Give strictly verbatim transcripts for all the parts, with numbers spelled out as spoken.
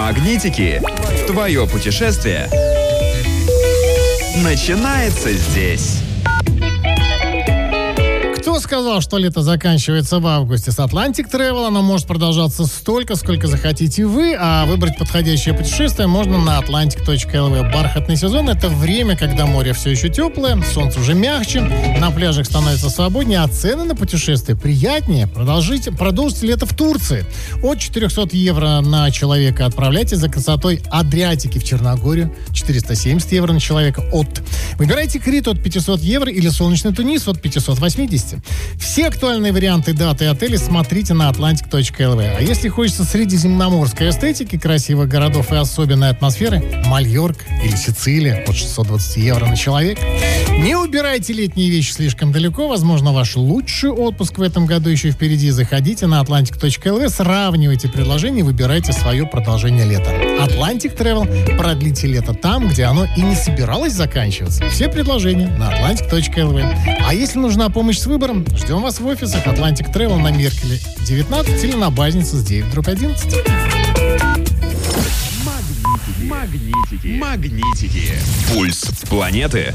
Магнитики. Твое путешествие начинается здесь. Кто сказал, что лето заканчивается в августе? С Atlantic Travel оно может продолжаться столько, сколько захотите вы, а выбрать подходящее путешествие можно на atlantic точка эл ви. Бархатный сезон — это время, когда море все еще теплое, солнце уже мягче, на пляжах становится свободнее, а цены на путешествия приятнее. Продолжите, продолжите лето в Турции. От четырехсот евро на человека отправляйтесь за красотой Адриатики в Черногорию, четыреста семьдесят евро на человека от. Выбирайте Крит от пятьсот евро или солнечный Тунис от пятьсот восемьдесят. Все актуальные варианты, даты и отели смотрите на atlantic точка эл ви. А если хочется средиземноморской эстетики, красивых городов и особенной атмосферы, Мальорка или Сицилия от шестьсот двадцать евро на человека. Не убирайте летние вещи слишком далеко. Возможно, ваш лучший отпуск в этом году еще впереди. Заходите на atlantic точка эл ви, сравнивайте предложения и выбирайте свое продолжение лета. Atlantic Travel. Продлите лето там, где оно и не собиралось заканчиваться. Все предложения на atlantic точка эл ви. А если нужна помощь с выбором, ждем вас в офисах Atlantic Travel на Меркеле девятнадцать или на Базнице с девять дробь одиннадцать. Магнитики. Магнитики. Магнитики. Пульс планеты.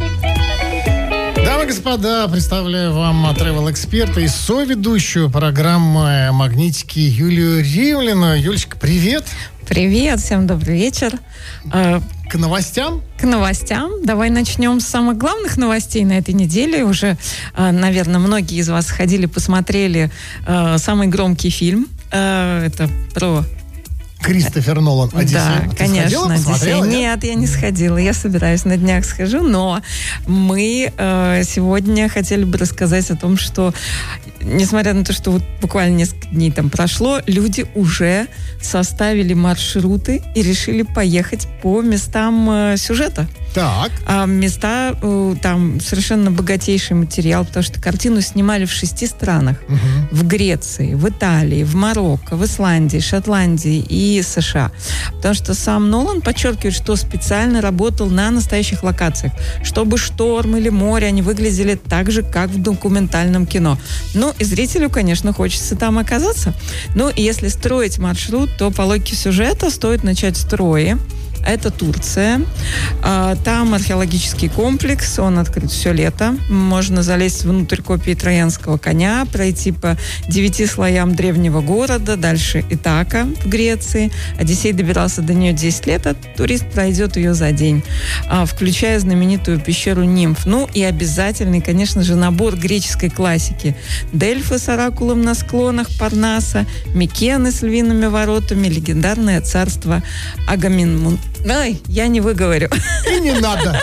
Дамы и господа, представляю вам travel-эксперта и соведущую программы «Магнитики» Юлию Ривлину. Юлечка, привет! Привет, всем добрый вечер. К новостям? К новостям. Давай начнем с самых главных новостей на этой неделе. Уже, наверное, многие из вас ходили, посмотрели самый громкий фильм. Это про... Кристофер Нолан, «Одиссея». Да, а конечно, «Одиссея». Нет? нет, я не сходила. Я собираюсь, на днях схожу. Но мы э, сегодня хотели бы рассказать о том, что, несмотря на то, что вот буквально несколько дней там прошло, люди уже составили маршруты и решили поехать по местам э, сюжета. Так. А места, э, там совершенно богатейший материал, потому что картину снимали в шести странах. Угу. В Греции, в Италии, в Марокко, в Исландии, Шотландии и США. Потому что сам Нолан подчеркивает, что специально работал на настоящих локациях, чтобы шторм или море, они выглядели так же, как в документальном кино. Ну, и зрителю, конечно, хочется там оказаться. Ну, и если строить маршрут, то по логике сюжета стоит начать с Трои. Это Турция. Там археологический комплекс, он открыт все лето. Можно залезть внутрь копии троянского коня, пройти по девяти слоям древнего города, дальше Итака в Греции. Одиссей добирался до нее десять лет, а турист пройдет ее за день, включая знаменитую пещеру Нимф. Ну и обязательный, конечно же, набор греческой классики. Дельфы с оракулом на склонах Парнаса, Микены с львиными воротами, легендарное царство Агамемнона. Ой, я не выговорю. И не надо.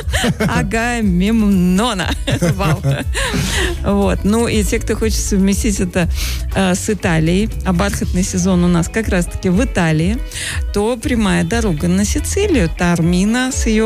Агамемнона. Вау. Вот. Ну, и те, кто хочет совместить это э, с Италией, а бархатный сезон у нас как раз-таки в Италии, то прямая дорога на Сицилию. Таормина с ее